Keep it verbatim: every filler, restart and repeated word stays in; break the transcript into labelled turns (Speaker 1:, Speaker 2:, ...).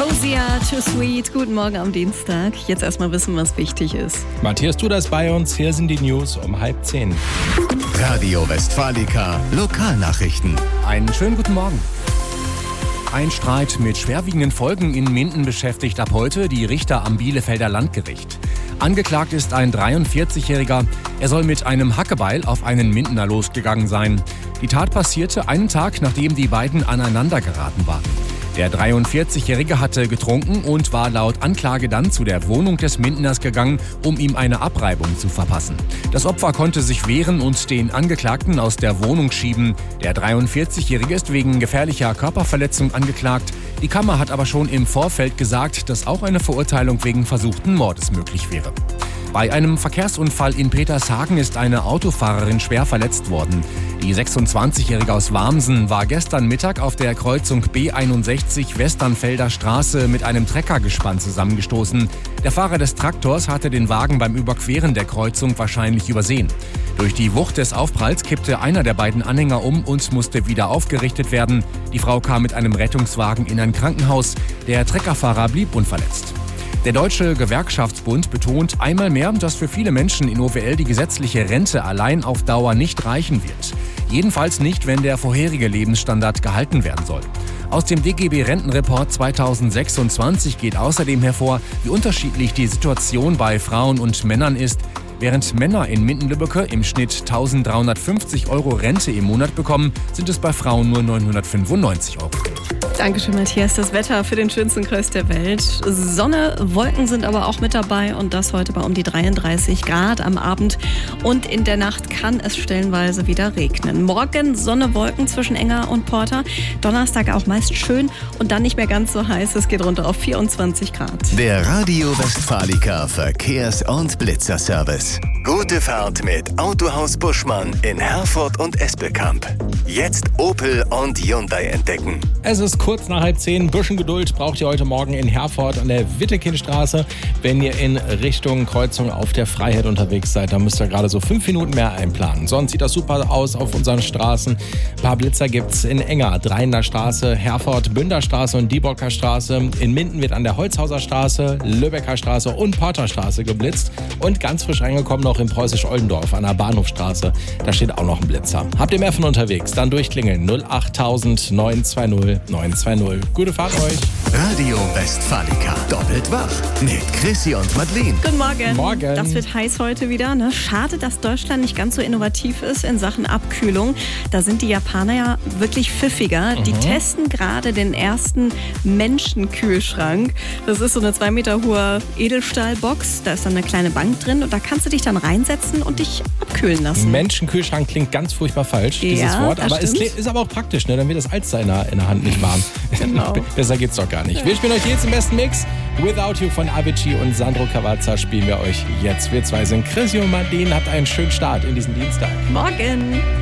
Speaker 1: Hosea, Too Sweet. Guten Morgen am Dienstag. Jetzt erstmal wissen, was wichtig ist.
Speaker 2: Matthias, du das bei uns. Hier sind die News um halb zehn.
Speaker 3: Radio Westfalica, Lokalnachrichten.
Speaker 4: Einen schönen guten Morgen. Ein Streit mit schwerwiegenden Folgen in Minden beschäftigt ab heute die Richter am Bielefelder Landgericht. Angeklagt ist ein dreiundvierzigjähriger. Er soll mit einem Hackebeil auf einen Mindener losgegangen sein. Die Tat passierte einen Tag, nachdem die beiden aneinander geraten waren. Der dreiundvierzigjährige hatte getrunken und war laut Anklage dann zu der Wohnung des Mindeners gegangen, um ihm eine Abreibung zu verpassen. Das Opfer konnte sich wehren und den Angeklagten aus der Wohnung schieben. Der dreiundvierzigjährige ist wegen gefährlicher Körperverletzung angeklagt. Die Kammer hat aber schon im Vorfeld gesagt, dass auch eine Verurteilung wegen versuchten Mordes möglich wäre. Bei einem Verkehrsunfall in Petershagen ist eine Autofahrerin schwer verletzt worden. Die sechsundzwanzigjährige aus Warmsen war gestern Mittag auf der Kreuzung B einundsechzig Westernfelder Straße mit einem Treckergespann zusammengestoßen. Der Fahrer des Traktors hatte den Wagen beim Überqueren der Kreuzung wahrscheinlich übersehen. Durch die Wucht des Aufpralls kippte einer der beiden Anhänger um und musste wieder aufgerichtet werden. Die Frau kam mit einem Rettungswagen in ein Krankenhaus. Der Treckerfahrer blieb unverletzt. Der Deutsche Gewerkschaftsbund betont einmal mehr, dass für viele Menschen in O W L die gesetzliche Rente allein auf Dauer nicht reichen wird. Jedenfalls nicht, wenn der vorherige Lebensstandard gehalten werden soll. Aus dem D G B-Rentenreport zweitausendsechsundzwanzig geht außerdem hervor, wie unterschiedlich die Situation bei Frauen und Männern ist. Während Männer in Minden-Lübbecke im Schnitt eintausenddreihundertfünfzig Euro Rente im Monat bekommen, sind es bei Frauen nur neunhundertfünfundneunzig Euro.
Speaker 1: Dankeschön, Matthias. Das Wetter für den schönsten Kreis der Welt. Sonne, Wolken sind aber auch mit dabei und das heute bei um die dreiunddreißig Grad am Abend. Und in der Nacht kann es stellenweise wieder regnen. Morgen Sonne, Wolken zwischen Enger und Porter. Donnerstag auch meist schön und dann nicht mehr ganz so heiß. Es geht runter auf vierundzwanzig Grad.
Speaker 3: Der Radio Westfalica Verkehrs- und Blitzerservice. Gute Fahrt mit Autohaus Buschmann in Herford und Espelkamp. Jetzt Opel und Hyundai entdecken.
Speaker 2: Es ist kurz nach halb zehn. Ein bisschen Geduld braucht ihr heute Morgen in Herford an der Wittekindstraße. Wenn ihr in Richtung Kreuzung auf der Freiheit unterwegs seid, dann müsst ihr gerade so fünf Minuten mehr einplanen. Sonst sieht das super aus auf unseren Straßen. Ein paar Blitzer gibt's in Enger, Dreiener Straße, Herford, Bünderstraße und Dieborker Straße. In Minden wird an der Holzhauser Straße, Lübecker Straße und Porterstraße geblitzt. Und ganz frisch reingekommen noch in Preußisch-Oldendorf an der Bahnhofstraße. Da steht auch noch ein Blitzer. Habt ihr mehr von unterwegs? Dann durchklingeln null acht tausend neun zwei null neun zwei null. Gute Fahrt euch.
Speaker 3: Radio Westfalica. Doppelt wach mit Chrissy und Madeleine.
Speaker 1: Guten Morgen.
Speaker 2: Morgen.
Speaker 1: Das wird heiß heute wieder. Ne? Schade, dass Deutschland nicht ganz so innovativ ist in Sachen Abkühlung. Da sind die Japaner ja wirklich pfiffiger. Mhm. Die testen gerade den ersten Menschenkühlschrank. Das ist so eine zwei Meter hohe Edelstahlbox. Da ist dann eine kleine Bank drin und da kannst du dich dann reinsetzen und dich abkühlen lassen.
Speaker 2: Menschenkühlschrank klingt ganz furchtbar falsch,
Speaker 1: ja,
Speaker 2: dieses Wort. Aber es
Speaker 1: stimmt.
Speaker 2: ist aber auch praktisch, ne? Dann wird das Alster in der, in der Hand nicht warm.
Speaker 1: Genau.
Speaker 2: Besser geht's doch gar nicht. Wir spielen euch jetzt im besten Mix. Without You von Avicii und Sandro Cavazza spielen wir euch jetzt. Wir zwei sind Chrissy und Madeleine. Habt einen schönen Start in diesen Dienstag.
Speaker 1: Morgen.